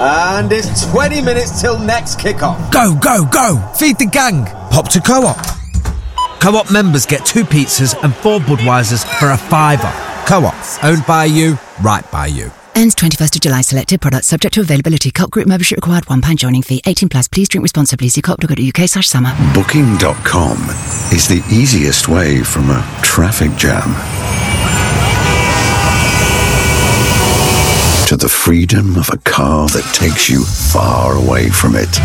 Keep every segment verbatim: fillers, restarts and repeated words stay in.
And it's twenty minutes till next kick-off. Go, go, go! Feed the gang! Pop to Co-op. Co-op members get two pizzas and four Budweisers for a fiver. Co-op. Owned by you, right by you. Ends twenty-first of July. Selected products subject to availability. Co-op group membership required. one pound joining fee. eighteen plus. Please drink responsibly. See co op dot co dot U K slash summer. Booking dot com is the easiest way from a traffic jam to the freedom of a car that takes you far away from it.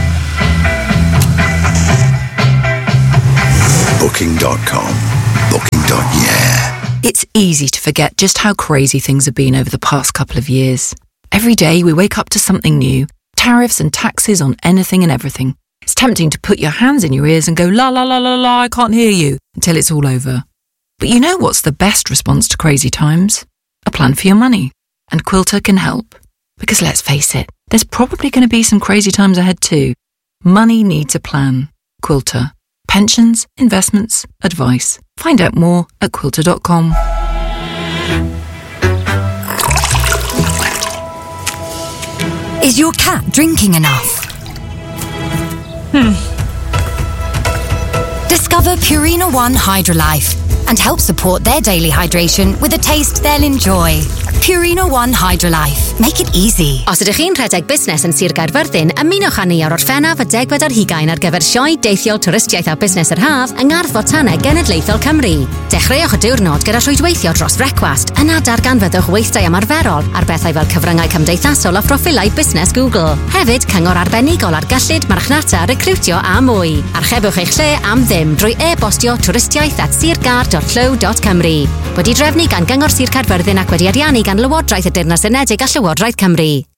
Booking dot com. Booking. Yeah. It's easy to forget just how crazy things have been over the past couple of years. Every day we wake up to something new. Tariffs and taxes on anything and everything. It's tempting to put your hands in your ears and go, la la la la la, I can't hear you, until it's all over. But you know what's the best response to crazy times? A plan for your money. And Quilter can help. Because let's face it, there's probably going to be some crazy times ahead too. Money needs a plan. Quilter. Pensions, investments, advice. Find out more at quilter dot com. Is your cat drinking enough? Hmm. Discover Purina One Hydrolife and help support their daily hydration with a taste they'll enjoy. Purina One Hydrolife. Make it easy. Os ydych chi'n rhedeg busnes yn Sir Gaerfyrddin, ymunwch â ni ar Orffennaf y degfed ar hugain ar gyfer sioe deithiol twristiaeth a busnes yr haf yng Ngardd Fotaneg Genedlaethol Cymru. Dechreuwch y diwrnod gyda rhwydweithio dros frecwast, yna darganfyddwch weithdai ymarferol ar bethau fel cyfryngau cymdeithasol a phroffilau busnes Google. Hefyd, cyngor arbenigol ar gyllid, marchnata, recriwtio a mwy. Archebwch eich lle am ddim drwy e-bostio twristiaeth at sirgar dot llyw dot cymru. Wedi drefnu gan Gyngor Sir Caerfyrddin ac wedi ariannu gan Lywodraeth y Deyrnas Unedig a Llywodraeth Cymru.